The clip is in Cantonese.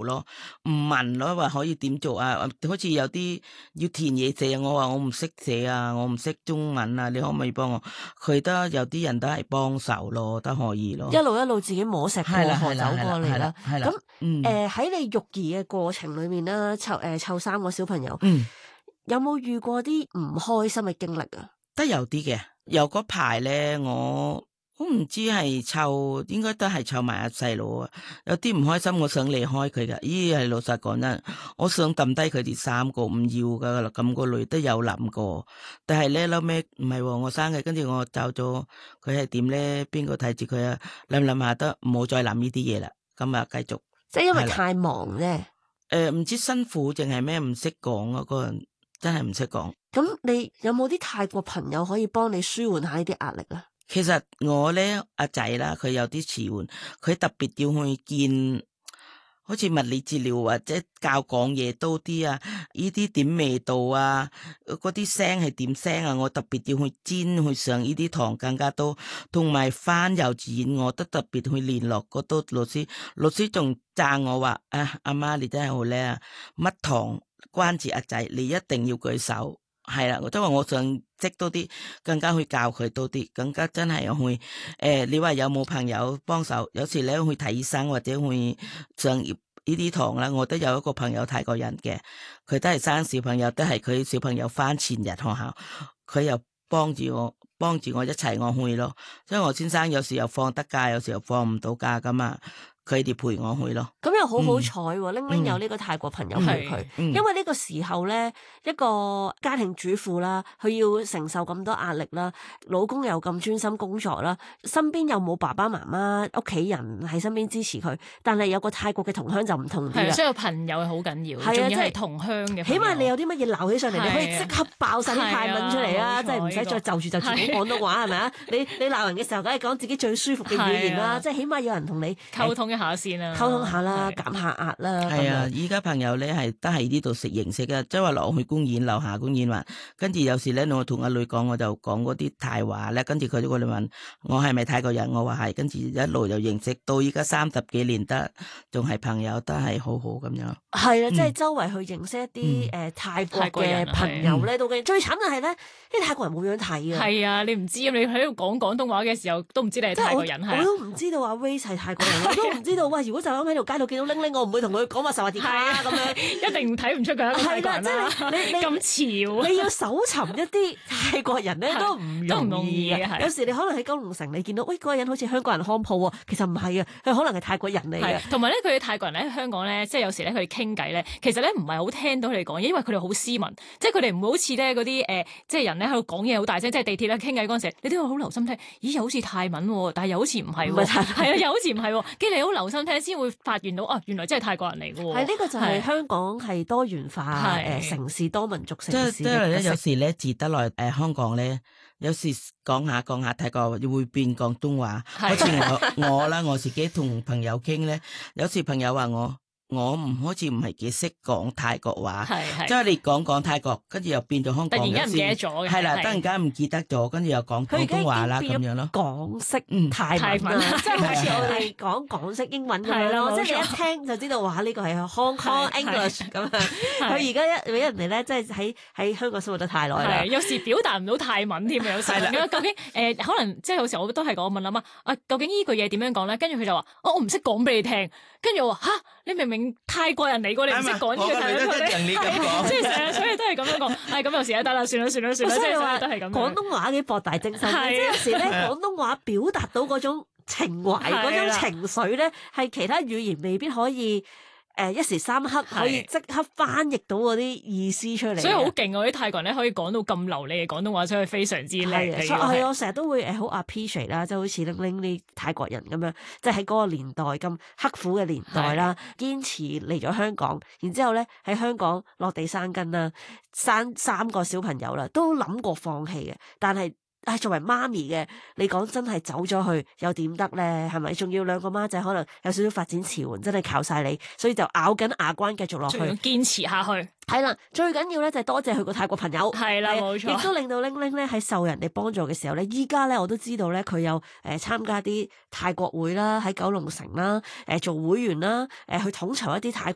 咯，唔問咯，話可以點做啊？好似有啲要填嘢寫，我話我唔識寫啊，我唔識中文啊，你可唔可以幫我？佢都有啲人都係幫手咯，都可以咯。 一路自己摸石過河走過嚟啦。咁喺你育兒嘅過程裏面啦，湊3個小朋友，有冇遇過啲唔開心嘅經歷啊？ 都有啲嘅，有嗰排咧我唔知係湊，應該都係湊埋阿細佬啊。有啲唔開心，我想離開佢噶。係老實講真，我想抌低佢哋3個唔要噶啦。咁個女都有諗過，但係咧後尾唔係我生嘅，跟住我走咗，佢係點咧？邊個睇住佢啊？諗下都唔好再諗呢啲嘢啦。咁啊，繼續。 即係因為太忙啫。 唔知辛苦定係咩？唔識講啊，個人真係唔識講。 咁你有冇啲泰國朋友可以幫你舒緩下呢啲壓力啊？ 其實我咧阿仔啦，佢有啲遲緩，佢特別要去見，好似物理治療或者教講嘢多啲啊，呢啲點味道啊，嗰啲聲係點聲啊，我特別要去上呢啲堂更加多，同埋返幼稚園我都特別去聯絡嗰多老師仲讚我話啊，阿媽你真係好叻啊，乜堂關住阿仔你一定要舉手。係啦，即係話我想識多啲，更加去教佢多啲，更加真係去你話有冇朋友幫手？有時咧去睇醫生或者去上呢啲堂啦，我都有一個朋友泰國人嘅，佢都係生小朋友，都係佢小朋友返前日學校，佢又幫住我一齊我去咯。所以我先生有時又放得假，有時又放唔到假噶嘛。佢哋陪我去咯， 咁又好好彩喎！玲玲有呢個泰國朋友陪佢，因為呢個時候咧，一個家庭主婦啦，佢要承受咁多壓力啦，老公又咁專心工作啦，身邊又冇爸爸媽媽、屋企人喺身邊支持佢，但係有個泰國嘅同鄉就唔同啲啦。 所以朋友係好緊要，仲要係同鄉嘅。起碼你有啲乜嘢鬧起上嚟，你可以即刻爆晒啲泰文出嚟啊！即係唔使再就住講廣東話係咪啊？你鬧人嘅時候，梗係講自己最舒服嘅語言啦，即係起碼有人同你溝通下先啦， 溝通下啦，減下壓啦。 係啊，依家朋友咧都係呢度食形式啊，即係話落去公園樓下公園玩，跟住有時咧我同阿女講，我就講嗰啲泰話咧，跟住佢都過嚟問我係咪泰國人，我話係，跟住一路就認識到依家30幾年得，仲係朋友，都係好好咁樣。 係啊，即係周圍去認識一啲泰國嘅朋友咧，都最慘就係咧，啲泰國人冇樣睇啊。 係啊，你唔知你喺度講廣東話嘅時候，都唔知你係泰國人。 我都唔知道阿 Ray 係泰國人，我都唔知道。喂，如果就咁喺條街度見到玲玲，我唔會同佢講話實話電話咁樣， 一定睇唔出佢係泰國人啦。即係你咁潮， 你要搜尋一啲泰國人咧都唔容易嘅。有時你可能喺九龍城，你見到喂嗰個人好似香港人看鋪喎，其實唔係啊，佢可能係泰國人嚟嘅。 同埋咧，佢哋泰國人喺香港咧，即係有時咧佢哋傾偈咧，其實咧唔係好聽到佢哋講嘢，因為佢哋好斯文，即係佢哋唔會好似咧嗰啲即係人咧喺度講嘢好大聲，即係地鐵咧傾偈嗰陣時，你都要好留心聽。咦，又好似泰文喎，但係又好似唔係喎，係啊，又好似唔係喎，跟住你好留心聽先會發現到啊，原來真係泰國人嚟嘅喎。 係呢個就係香港係多元化城市、多民族城市。 即係咧，有時咧住得耐香港咧，有時講下泰國會變廣東話。好似我啦，我自己同朋友傾咧，有時朋友話我好似唔係幾識講泰國話，即係你講泰國，跟住又變咗香港人先，突然間唔記得咗嘅，係啦，突然間唔記得咗，跟住又講廣東話啦咁樣咯。 港式泰文，即係好似我哋講港式英文咁樣咯，即係你一聽就知道話呢個係 Hong Kong English 咁樣。佢而家俾人哋咧，即係喺香港生活得太耐啦， 有時表達唔到泰文添，有時究竟可能即係有時我都係我問阿媽啊，究竟呢句嘢點樣講咧？跟住佢就話我唔識講俾你聽，跟住我話吓，你明明泰國人嚟過，你唔識講呢個泰文，即係成日所以都係咁樣講。咁有時咧得啦，算啦，即係話都係咁。 廣東話嘅博大精深，即係有時咧廣東話表達到嗰種情懷、嗰種情緒咧，係其他語言未必可以。一時三刻可以即刻翻譯到嗰啲意思出嚟， 所以好勁啊！啲泰國人咧可以講到咁流利嘅廣東話，所以非常之叻。 係我成日都會好 appreciate 啦，即係好似玲玲啲泰國人咁樣，即係喺嗰個年代咁刻苦嘅年代啦，堅持嚟咗香港，然之後咧喺香港落地生根啦，生3個小朋友啦，都諗過放棄嘅，但係。作為媽咪嘅，你講真係走咗去又點得咧？係咪？仲要2個孖仔，可能有少少發展遲緩，真係靠晒你，所以就咬緊牙關繼續落去， 堅持下去。 係啦，最緊要咧就係多謝佢個泰國朋友， 係啦，冇錯， 亦都令到玲玲咧喺受人哋幫助嘅時候咧，依家咧我都知道咧佢有參加啲泰國會啦，喺九龍城啦，做會員啦，去統籌一啲泰